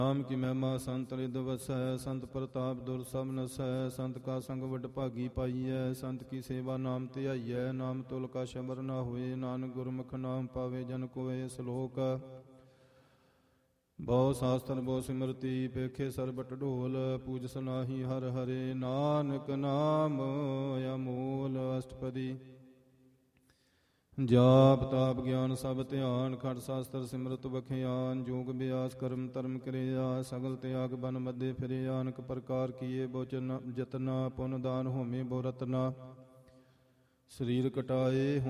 ਨਾਮ ਕੀ ਮਹਿਮਾ ਸੰਤ ਰਿਦ ਵਸੈ, ਸੰਤ ਪ੍ਰਤਾਪ ਦੁਰ ਸਭ ਨਸੈ, ਸੰਤ ਕਾ ਸੰਗ ਵਡ ਭਾਗੀ ਪਾਈਐ, ਸੰਤ ਕੀ ਸੇਵਾ ਨਾਮ ਧਿਆਈਐ, ਨਾਮ ਤੁਲ ਕਾ ਸ਼ਬਰ ਨਾ ਹੋਏ, ਨਾਨਕ ਗੁਰਮੁਖ ਨਾਮ ਪਾਵੇ ਜਨ ਕੋਇ। ਸ਼ਲੋਕ ਬਹੁ ਸ਼ਾਸਤਰ ਬਹੁ ਸਿਮਰਤੀ, ਪੇਖੇ ਸਰਬਟ ਢੋਲ, ਪੂਜ ਸਨਾਹੀ ਹਰ ਹਰੇ, ਨਾਨਕ ਨਾਮ ਅਮੋਲ। ਅਸ਼ਟਪਦੀ ਜਾਪ ਤਾਪ ਗਿਆਨ ਸਭ ਧਿਆਨ, ਖਟ ਸ਼ਾਸਤਰ ਸਿਮਰਤ ਬਖਿਆਨ, ਜੋਗ ਬਿਆਸ ਕਰਮ ਧਰਮ ਕਿਰਿਆ, ਸਗਲ ਤਿਆਗ ਬਨ ਮੱਦੇ ਫਿਰਿਆ, ਅਨਕ ਪ੍ਰਕਾਰ ਕੀਏ ਬੋਚਨ ਜਤਨਾ, ਪੁਨ ਦਾਨ ਹੋਮੇ ਬੋ ਰਤਨਾ, ਸਰੀਰ ਕਟਾਏ